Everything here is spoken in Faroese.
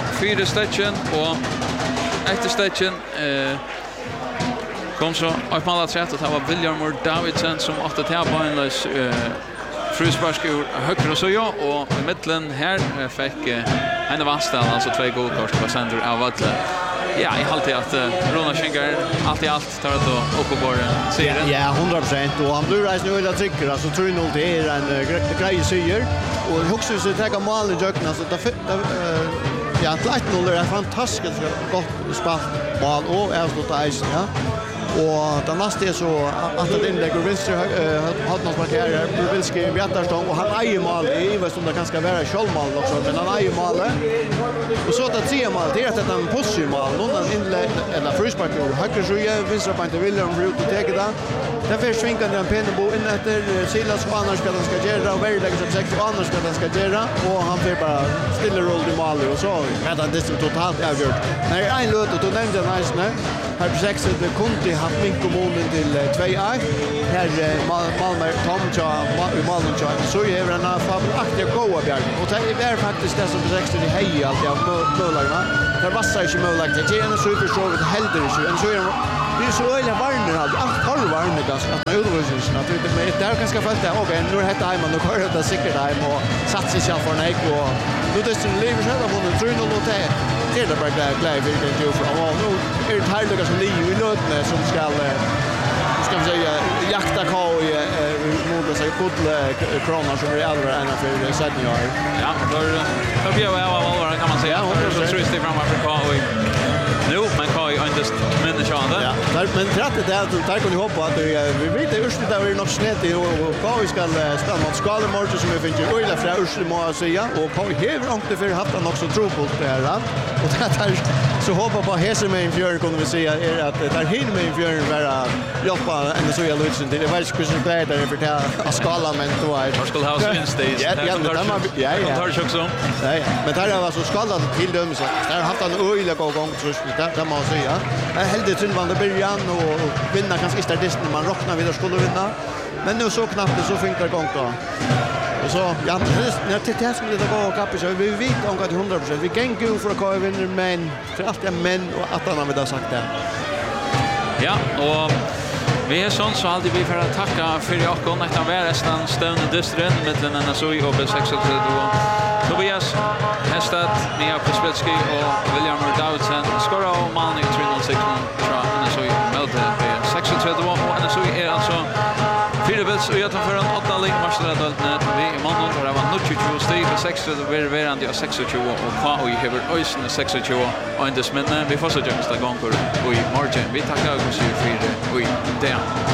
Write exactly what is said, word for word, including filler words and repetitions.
fyra stycken och efter stycken eh kom så att man hade sett att det var William Davidsen som åtta till på en lös eh fruspark ur höger så ja och i mitten här fick eh, en Vastal alltså två goalkort på center av Valle. Ja, i halvtid att uh, Rona Schenker allt i allt tar det då upp på bollen. Ser det? Ja, hundra procent och han blir resten över trycker alltså tre noll det är en uh, grej seger och hooks så ta mål i jökna så det uh, ja, ett noll är fantastiskt gott spel mål och är så där ja. Och den nästa är så att det inlägger vänster har någon markerar Bilski Bjattarstång och han äger mål i vad som det kanske ska vara självmål också men han äger mål och så att tre mål det är att han pushar mål någon inlägg eller frispark och höger så jag visar på inte William Root att ta det där för svinka den Pennebo in efter Silas och annars ska han ska göra och väl lägga sig sex och annars ska han ska göra och han får bara stilla roll i mål och så är det det totalt avgjort när en löt och då nämnde han nice när här på sex det kunde haft min kommunen till två A. Här Malmö Tomcha i Malmö så är det en fabelaktig goa bjärg. Och det är faktiskt det som sex i heja allt jag mölarna. Det vassar inte möjligt. Det är en super show det helder ju. En så är det är så öliga varnar allt. Allt har varnar ganska att överrusningen att det där ganska fast där. Okej, nu är det hemma och kör det säkert hem och satsa sig för en ek och nu det som lever själva på den tror nog det det är bara glad glad vi kan ju för och nu är det här det som ligger i lötne som ska ska vi säga jakta K i mot sig Kotle Kronos som är allra ena för senior. Ja, då då blir jag av alla kan man säga. Så tror jag fram för K nu men K i endast människa där. Ja, men tretton det att ta kan hoppa att vi vet det först där är nog snett och K ska spela mot Skalemorte som vi finner öliga fra Ursula må jag säga och K har inte för haft han också tro på det här och det här så hoppa på hese med en fjör kunde vi säga är att där hin med en fjör vara hjälpa en så jag lutsen det var ju så glad där för att skala men då är det skulle ha sin stage. Ja, ja, ja, ja. Tar ju också. Nej, men där var så skalat till dem så där har haft han öliga gång så där kan man säga. Jag hade till vann det början och vinna kanske inte det när man rocknar vidare skulle vinna. Men nu så knappt så fick det gång då. Och så ja, när det test med det går kapp så vi vet om att hundra procent vi kan gå för att gå vinner men för allt är men och att han har väl sagt det. Ja, och vi är sån så alltid vi för att tacka för Jakob att han var resten stående distren mellan N S O och B sex och Tobias Hestad, Mia Pospelski och William Davidsen skora och man i tre noll sex från N S O mot B sex och N S O är alltså fyra bils och jag tar för en åtta lig matchräddaltnet vi i måndag och det var tjugo steg för sex och det var verande av sex och tjugo och K och i Heber Östen sex och tjugo och inte men vi får så just en gång och i margin vi tackar oss för det och det